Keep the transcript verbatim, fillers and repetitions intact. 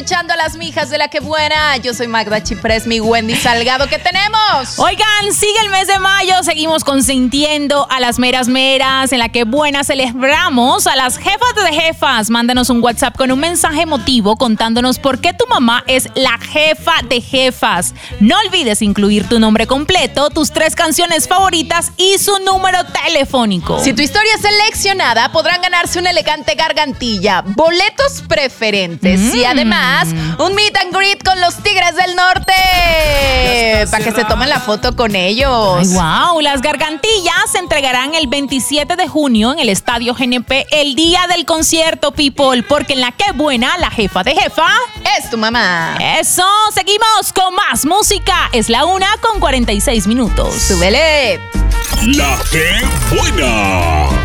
escuchando a las mijas de La Que Buena. Yo soy Magda Chiprés, mi Wendy Salgado. ¿Qué tenemos? Oigan, sigue el mes de mayo, seguimos consintiendo a las meras meras. En La Que Buena celebramos a las jefas de jefas. Mándanos un WhatsApp con un mensaje emotivo contándonos por qué tu mamá es la jefa de jefas. No olvides incluir tu nombre completo, tus tres canciones favoritas y su número telefónico. Si tu historia es seleccionada, podrán ganarse una elegante gargantilla, boletos preferentes mm. y además un meet and greet con los Tigres del Norte para que se tomen la foto con ellos. Ay, wow, las gargantillas se entregarán el veintisiete de junio en el Estadio G N P, el día del concierto, people, porque en La Que Buena, la jefa de jefa es tu mamá. Eso, seguimos con más música. Es la una con cuarenta y seis minutos. Súbele. La Que Buena.